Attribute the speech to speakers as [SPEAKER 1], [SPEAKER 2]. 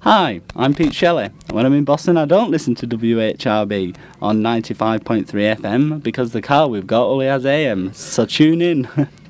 [SPEAKER 1] Hi, I'm Pete Shelley. When I'm in Boston, I don't listen to WHRB on 95.3 FM because the car we've got only has AM, so tune in.